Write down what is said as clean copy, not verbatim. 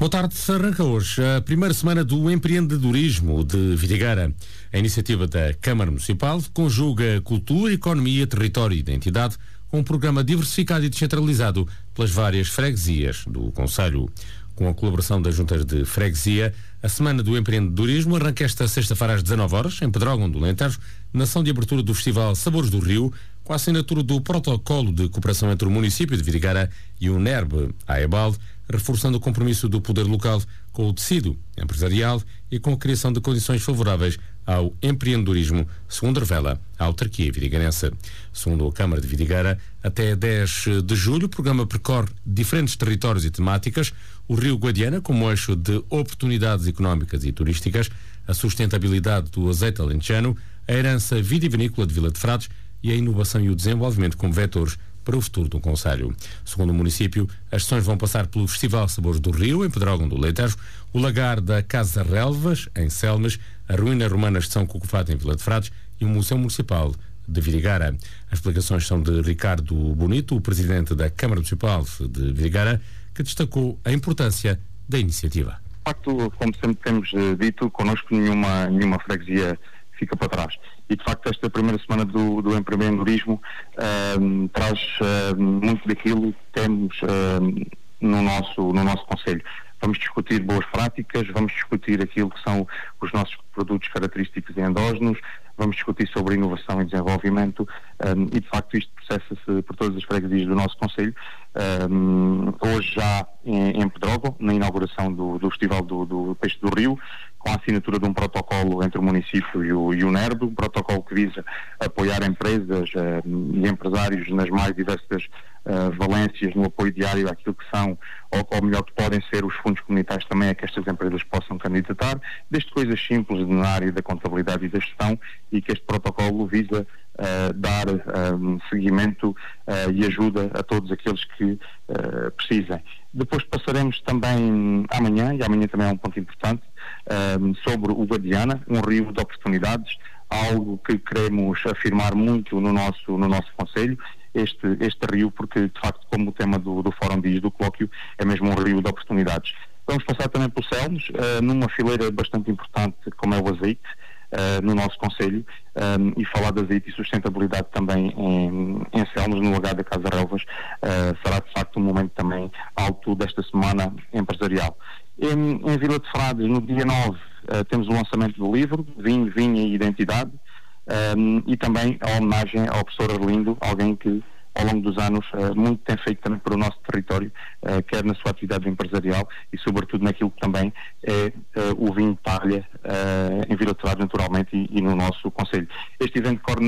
Boa tarde. Arranca hoje a primeira semana do empreendedorismo de Vidigueira. A iniciativa da Câmara Municipal conjuga cultura, economia, território e identidade com um programa diversificado e descentralizado pelas várias freguesias do concelho. Com a colaboração das juntas de freguesia, a Semana do Empreendedorismo arranca esta sexta-feira às 19 horas em Pedrógão do Alentejo, na ação de abertura do Festival Sabores do Rio, com a assinatura do protocolo de cooperação entre o município de Vidigueira e o NERB AEBAL, reforçando o compromisso do poder local com o tecido empresarial e com a criação de condições favoráveis ao empreendedorismo, segundo revela a autarquia vidigueirense. Segundo a Câmara de Vidigueira, até 10 de julho o programa percorre diferentes territórios e temáticas: o Rio Guadiana como eixo de oportunidades económicas e turísticas, a sustentabilidade do azeite alentejano, a herança vitivinícola de Vila de Frades e a inovação e o desenvolvimento como vetores para o futuro do concelho. Segundo o município, as sessões vão passar pelo Festival Sabores do Rio, em Pedrógão do Alentejo, o Lagar da Casa Relvas, em Selmes, a Ruína Romana de São Cucufato, em Vila de Frades, e o Museu Municipal de Vidigueira. As explicações são de Ricardo Bonito, o presidente da Câmara Municipal de Vidigueira, que destacou a importância da iniciativa. De facto, como sempre temos dito, connosco nenhuma freguesia fica para trás. E, de facto, esta primeira semana do empreendedorismo traz muito daquilo que temos no nosso concelho. Vamos discutir boas práticas, vamos discutir aquilo que são os nossos produtos característicos e endógenos, vamos discutir sobre inovação e desenvolvimento e, de facto, isto processa-se por todas as freguesias do nosso concelho. Hoje já em Pedrógão, na inauguração do Festival do Peixe do Rio, com a assinatura de um protocolo entre o município e o NERB, um protocolo que visa apoiar empresas e empresários nas mais diversas valências no apoio diário àquilo que são, ou melhor, que podem ser os fundos comunitários também a que estas empresas possam candidatar, desde coisas simples na área da contabilidade e da gestão, e que este protocolo visa dar seguimento e ajuda a todos aqueles que precisem. Depois passaremos também amanhã, e amanhã também é um ponto importante, sobre o Guadiana, um rio de oportunidades, algo que queremos afirmar muito no nosso concelho, este rio, porque de facto, como o tema do fórum diz, do colóquio, é mesmo um rio de oportunidades. Vamos passar também por Selmes, numa fileira bastante importante como é o azeite, no nosso concelho, e falar de azeite e sustentabilidade também em Selmes, no Lagar da Casa Relvas, será de facto um momento também alto desta semana empresarial. Em Vila de Frades, no dia 9, temos o lançamento do livro Vinho, Vinha e Identidade, e também a homenagem ao professor Arlindo, alguém que ao longo dos anos muito tem feito também para o nosso território, quer na sua atividade empresarial e sobretudo naquilo que também é o vinho de palha em Vila de Frades naturalmente e no nosso concelho. Este evento decorre